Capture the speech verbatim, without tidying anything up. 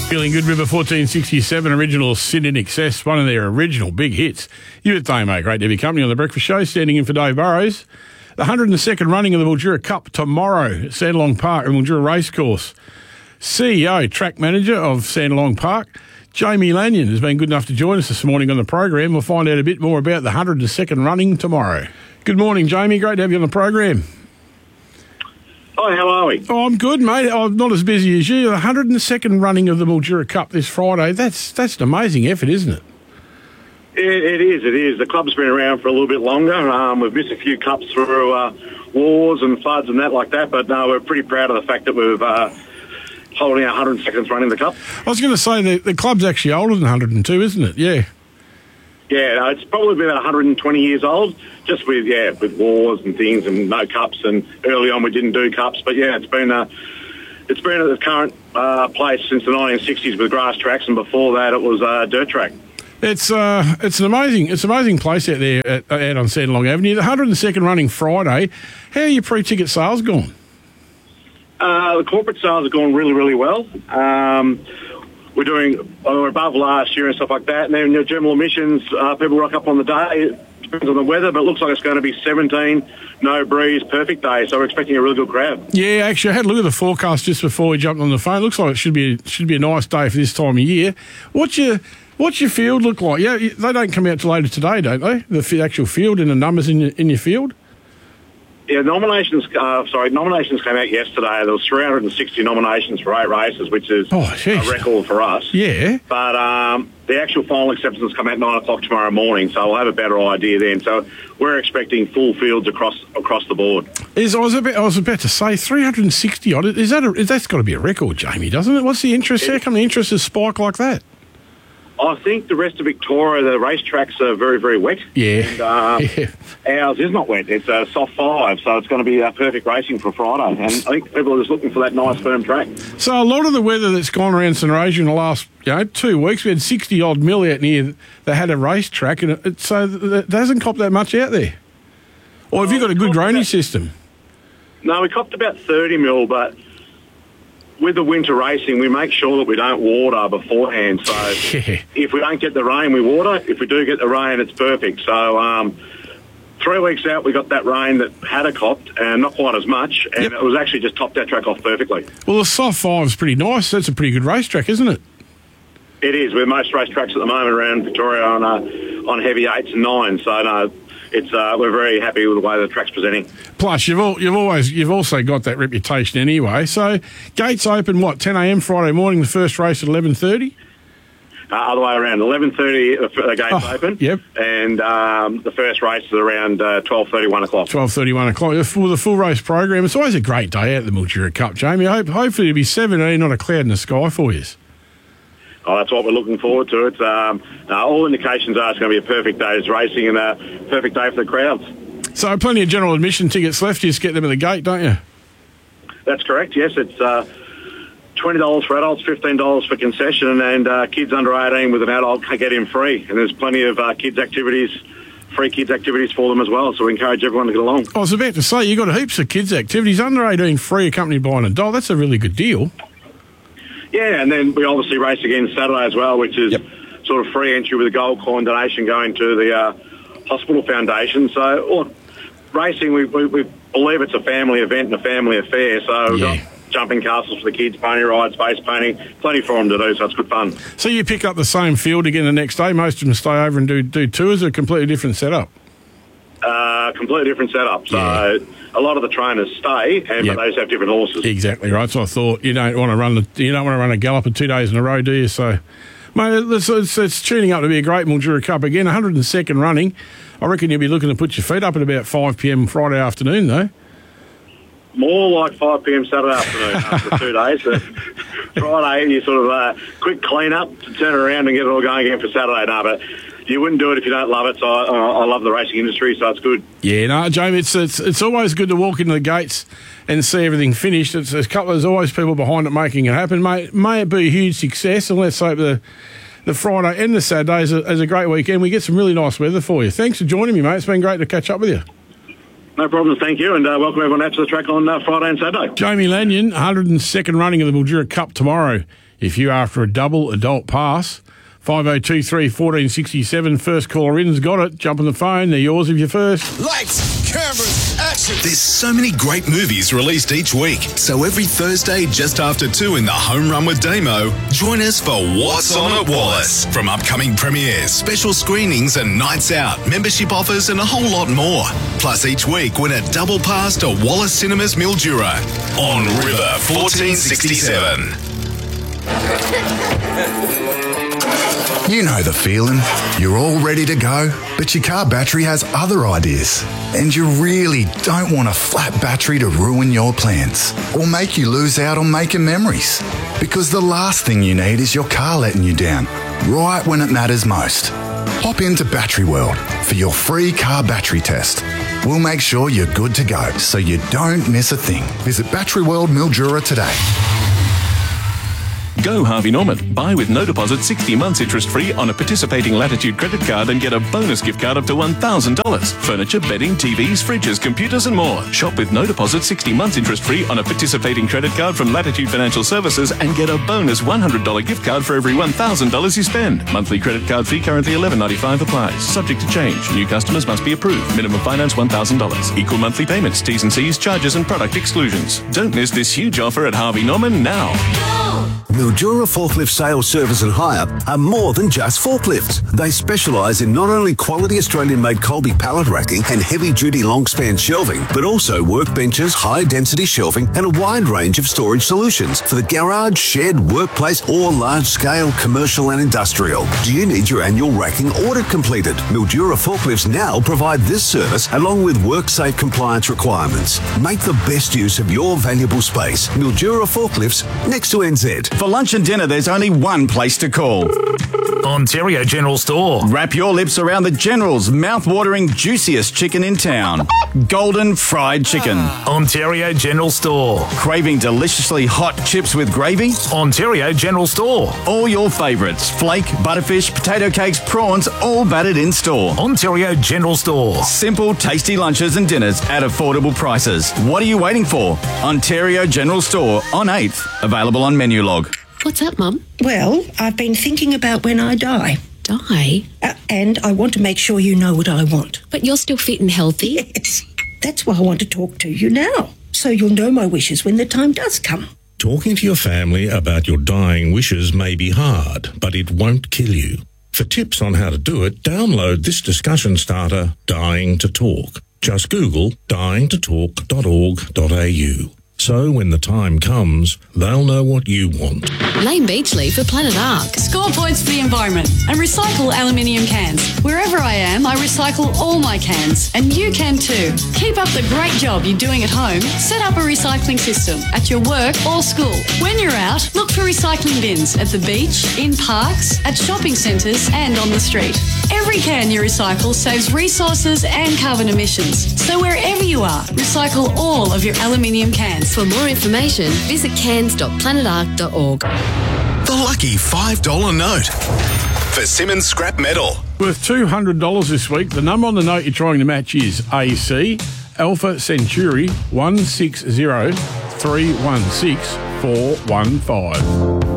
Feeling Good River fourteen sixty-seven, original Sin in Excess, one of their original big hits. You with Dave, mate. Great to have your company on The Breakfast Show, standing in for Dave Burrows. The one hundred second running of the Mildura Cup tomorrow at Sandalong Park at Mildura Racecourse. C E O, track manager of Sandalong Park, Jamie Lanyon, has been good enough to join us this morning on the program. We'll find out a bit more about the one hundred second running tomorrow. Good morning, Jamie. Great to have you on the program. Hi, how are we? Oh, I'm good, mate. I'm not as busy as you. The one hundred second running of the Mildura Cup this Friday. That's that's an amazing effort, isn't it? It, it is, it is. The club's been around for a little bit longer. Um, we've missed a few cups through uh, wars and floods and that like that, but no, we're pretty proud of the fact that we've uh, holding our one hundred seconds running the cup. I was going to say the, the club's actually older than one hundred two, isn't it? Yeah. Yeah, no, it's probably been about one hundred twenty years old, just with, yeah, with wars and things and no cups, and early on we didn't do cups, but yeah, it's been uh, it's been at the current uh, place since the nineteen sixties with grass tracks, and before that it was a uh, dirt track. It's uh, it's an amazing it's an amazing place out there at, out on Sandalong Avenue. The one hundred second running Friday. How are your pre-ticket sales gone? Uh, the corporate sales have gone really, really well. Um, we're doing we're above last year and stuff like that. And then your general admissions, uh, people rock up on the day. It depends on the weather, but it looks like it's going to be seventeen, no breeze, perfect day. So we're expecting a really good crowd. Yeah, actually, I had a look at the forecast just before we jumped on the phone. It looks like it should be should be a nice day for this time of year. What's your What's your field look like? Yeah, they don't come out till later today, don't they? The actual field and the numbers in your, in your field? Yeah, nominations, uh, sorry, nominations came out yesterday. There was three hundred sixty nominations for eight races, which is oh, a record for us. Yeah. But um, the actual final acceptances come out at nine o'clock tomorrow morning, so we'll have a better idea then. So we're expecting full fields across across the board. Is I was about, I was about to say three hundred sixty odd. Is that a, that's got to be a record, Jamie, doesn't it? What's the interest? It, How come the interest has spiked like that? I think the rest of Victoria, the racetracks are very, very wet. Yeah. And uh, yeah. Ours is not wet. It's a soft five, so it's going to be uh, perfect racing for Friday. And I think people are just looking for that nice, firm track. So a lot of the weather that's gone around St Roger in the last you know, two weeks, we had sixty-odd mil out near that had a racetrack, and it, so it hasn't copped that much out there. Or have oh, you got a good drainage system? No, we copped about thirty mil, but with the winter racing, we make sure that we don't water beforehand. So yeah. If we don't get the rain, we water. If we do get the rain, it's perfect. So um, three weeks out, we got that rain that had a copped, and not quite as much, and yep. It was actually just topped that track off perfectly. Well, the soft five's pretty nice. That's a pretty good racetrack, isn't it? It is. With most racetracks at the moment around Victoria on uh, on heavy eights and nines. So no. It's uh, we're very happy with the way the track's presenting. Plus, you've all, you've always you've also got that reputation anyway. So, gates open what ten a m Friday morning. The first race at eleven thirty. Uh, other way around, eleven thirty. The, the gates oh, open. Yep. And um, the first race is around uh, twelve thirty, one o'clock. Twelve thirty, one o'clock. For the full race program, it's always a great day out at the Mildura Cup, Jamie. I hope, hopefully, it'll be seventeen, not a cloud in the sky for you. Oh, that's what we're looking forward to. It's um, uh, all indications are it's going to be a perfect day's racing and a perfect day for the crowds. So plenty of general admission tickets left. You just get them at the gate, don't you? That's correct, yes. It's uh, twenty dollars for adults, fifteen dollars for concession, and uh, kids under eighteen with an adult can get in free. And there's plenty of uh, kids' activities, free kids' activities for them as well, so we encourage everyone to get along. I was about to say, you've got heaps of kids' activities. Under eighteen free, accompanied by an adult. That's a really good deal. Yeah, and then we obviously race again Saturday as well, which is yep. sort of free entry with a gold coin donation going to the uh, hospital foundation. So, or, racing, we, we, we believe it's a family event and a family affair. So we've yeah. got jumping castles for the kids, pony rides, base painting, plenty for them to do, so it's good fun. So you pick up the same field again the next day? Most of them stay over and do, do tours, or a completely different setup? Uh, completely different setup. So yeah. a lot of the trainers stay, and yep. but they just have different horses. Exactly right. So I thought you don't want to run the you don't want to run a galloper two days in a row, do you? So, mate, it's, it's, it's tuning up to be a great Mildura Cup again. one hundred second running. I reckon you'll be looking to put your feet up at about five p m Friday afternoon, though. More like five p m Saturday afternoon after two days. So Friday, you sort of uh, quick clean up to turn around and get it all going again for Saturday. No, but you wouldn't do it if you don't love it. So I, I love the racing industry, so it's good. Yeah, no, Jamie, it's it's it's always good to walk into the gates and see everything finished. It's, there's, a couple, there's always people behind it making it happen. May, may it be a huge success, and let's hope the the Friday and the Saturday is a, is a great weekend. We get some really nice weather for you. Thanks for joining me, mate. It's been great to catch up with you. No problem, thank you, and uh, welcome everyone out to the track on uh, Friday and Saturday. Jamie Lanyon, one hundred second running of the Mildura Cup tomorrow If you're after a double adult pass, five oh two three, one four six seven. First caller in's got it. Jump on the phone. They're yours if you're first. Lights, cameras, action. There's so many great movies released each week. So every Thursday, just after two in the Home Run with Damo, join us for What's On at Wallace. From upcoming premieres, special screenings and nights out, membership offers and a whole lot more. Plus each week, win a double pass to Wallace Cinemas Mildura on River fourteen sixty-seven. You know the feeling. You're all ready to go, but your car battery has other ideas. And you really don't want a flat battery to ruin your plans or make you lose out on making memories. Because the last thing you need is your car letting you down, right when it matters most. Hop into Battery World for your free car battery test. We'll make sure you're good to go so you don't miss a thing. Visit Battery World Mildura today. Go Harvey Norman. Buy with no deposit sixty months interest free on a participating Latitude credit card and get a bonus gift card up to one thousand dollars. Furniture, bedding, T Vs, fridges, computers and more. Shop with no deposit sixty months interest free on a participating credit card from Latitude Financial Services and get a bonus one hundred dollars gift card for every one thousand dollars you spend. Monthly credit card fee currently eleven ninety-five applies. Subject to change. New customers must be approved. Minimum finance one thousand dollars. Equal monthly payments. T's and C's, charges and product exclusions. Don't miss this huge offer at Harvey Norman now. Mildura Forklift Sales, Service and Hire are more than just forklifts. They specialise in not only quality Australian-made Colby pallet racking and heavy-duty long-span shelving, but also workbenches, high-density shelving and a wide range of storage solutions for the garage, shed, workplace or large-scale commercial and industrial. Do you need your annual racking audit completed? Mildura Forklifts now provide this service along with WorkSafe compliance requirements. Make the best use of your valuable space. Mildura Forklifts, next to N Z. For lunch and dinner, there's only one place to call. Ontario General Store. Wrap your lips around the General's mouth-watering, juiciest chicken in town. Golden fried chicken. Ontario General Store. Craving deliciously hot chips with gravy? Ontario General Store. All your favourites. Flake, butterfish, potato cakes, prawns, all battered in store. Ontario General Store. Simple, tasty lunches and dinners at affordable prices. What are you waiting for? Ontario General Store on eighth. Available on Menulog. What's up, Mum? Well, I've been thinking about when I die. Die? Uh, and I want to make sure you know what I want. But you're still fit and healthy. Yes. That's why I want to talk to you now, so you'll know my wishes when the time does come. Talking to your family about your dying wishes may be hard, but it won't kill you. For tips on how to do it, download this discussion starter, Dying to Talk. Just Google dying to talk dot org dot a u. So when the time comes, they'll know what you want. Lane Beachley for Planet Ark. Score points for the environment and recycle aluminium cans. Wherever I am, I recycle all my cans, and you can too. Keep up the great job you're doing at home. Set up a recycling system at your work or school. When you're out, look for recycling bins at the beach, in parks, at shopping centres and on the street. Every can you recycle saves resources and carbon emissions. So wherever you are, recycle all of your aluminium cans. For more information, visit cans dot planet ark dot org. The lucky five dollar note for Simmons Scrap Metal. Worth two hundred dollars this week. The number on the note you're trying to match is A C Alpha Centauri one six zero three one six four one five.